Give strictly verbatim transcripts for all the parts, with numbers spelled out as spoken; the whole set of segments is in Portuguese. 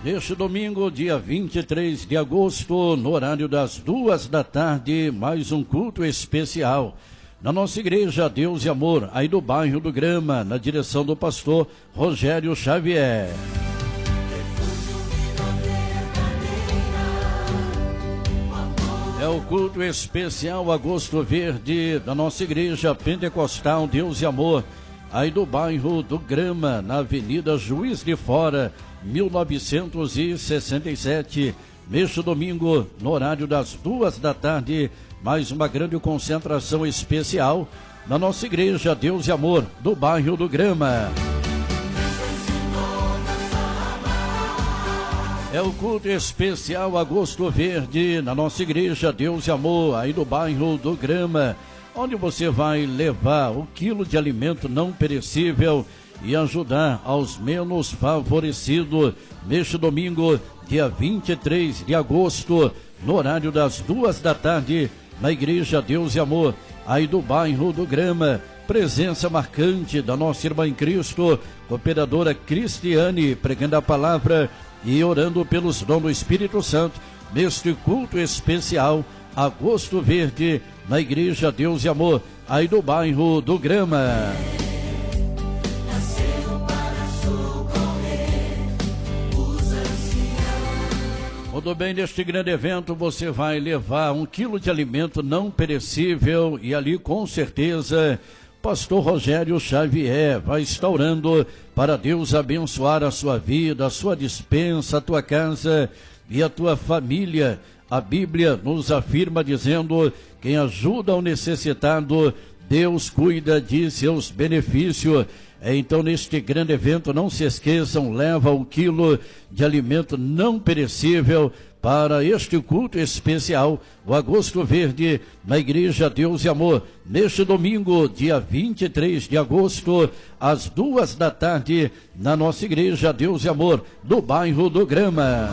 Neste domingo, dia vinte e três de agosto, no horário das duas da tarde, mais um culto especial na nossa igreja Deus e Amor, aí do bairro do Grama, na direção do pastor Rogério Xavier. É o culto especial Agosto Verde da nossa igreja pentecostal Deus e Amor, aí do bairro do Grama, na Avenida Juiz de Fora, mil novecentos e sessenta e sete. Neste domingo, no horário das duas da tarde, mais uma grande concentração especial na nossa igreja Deus e Amor, do bairro do Grama. É o culto especial Agosto Verde na nossa igreja Deus e Amor, aí do bairro do Grama, onde você vai levar o quilo de alimento não perecível e ajudar aos menos favorecidos neste domingo, dia vinte e três de agosto, no horário das duas da tarde, na igreja Deus e Amor, aí do bairro do Grama. Presença marcante da nossa irmã em Cristo, cooperadora Cristiane, pregando a palavra e orando pelos dons do Espírito Santo, neste culto especial Agosto Verde, na igreja Deus e Amor, aí do bairro do Grama. Tudo bem, neste grande evento você vai levar um quilo de alimento não perecível e ali com certeza pastor Rogério Xavier vai estar orando para Deus abençoar a sua vida, a sua despensa, a tua casa e a tua família. A Bíblia nos afirma dizendo: quem ajuda o necessitado, Deus cuida de seus benefícios. Então, neste grande evento, não se esqueçam, leva um quilo de alimento não perecível para este culto especial, o Agosto Verde, na igreja Deus e Amor, neste domingo, dia vinte e três de agosto, às duas da tarde, na nossa igreja Deus e Amor, do bairro do Grama.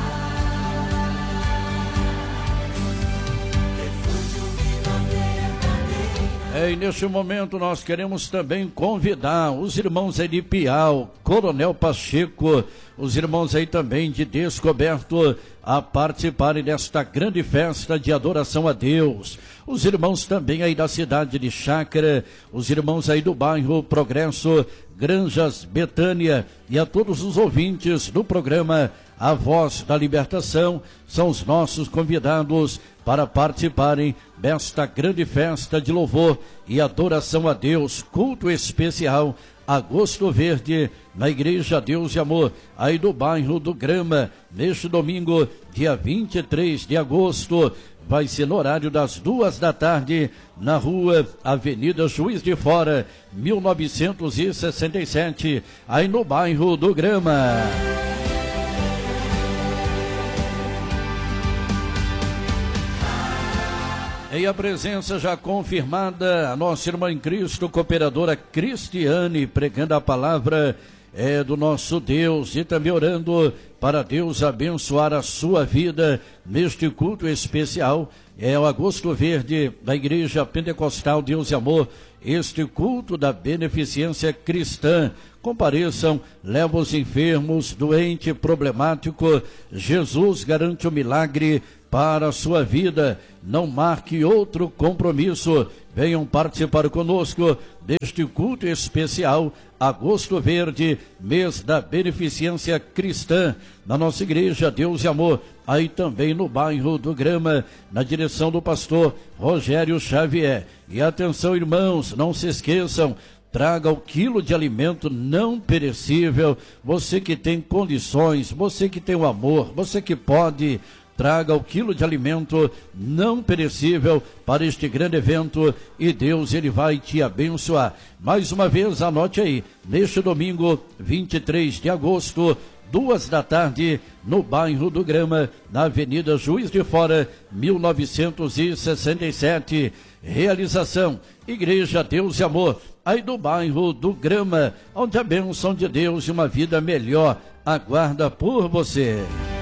É, e neste momento nós queremos também convidar os irmãos aí de Piau, Coronel Pacheco, os irmãos aí também de Descoberto, a participarem desta grande festa de adoração a Deus. Os irmãos também aí da cidade de Chácara, os irmãos aí do bairro Progresso, Granjas, Betânia, e a todos os ouvintes do programa A Voz da Libertação, são os nossos convidados para participarem desta grande festa de louvor e adoração a Deus, culto especial Agosto Verde, na igreja Deus e Amor, aí do bairro do Grama, neste domingo, dia vinte e três de agosto, vai ser no horário das duas da tarde, na rua Avenida Juiz de Fora, mil novecentos e sessenta e sete, aí no bairro do Grama. E a presença já confirmada, a nossa irmã em Cristo, cooperadora Cristiane, pregando a palavra é, do nosso Deus e também orando para Deus abençoar a sua vida neste culto especial. É o Agosto Verde da Igreja Pentecostal Deus e Amor, este culto da beneficência cristã. Compareçam, leva os enfermos, doente, problemático. Jesus garante o milagre para a sua vida. Não marque outro compromisso. Venham participar conosco deste culto especial Agosto Verde, mês da beneficência cristã, na nossa igreja Deus e Amor, aí também no bairro do Grama, na direção do pastor Rogério Xavier. E atenção, irmãos, não se esqueçam, traga o quilo de alimento não perecível. Você que tem condições, você que tem o amor, você que pode, traga o quilo de alimento não perecível para este grande evento e Deus, ele vai te abençoar. Mais uma vez, anote aí, neste domingo, vinte e três de agosto, duas da tarde, no bairro do Grama, na Avenida Juiz de Fora, mil novecentos e sessenta e sete. Realização, Igreja Deus e Amor, aí do bairro do Grama, onde a bênção de Deus e uma vida melhor aguarda por você.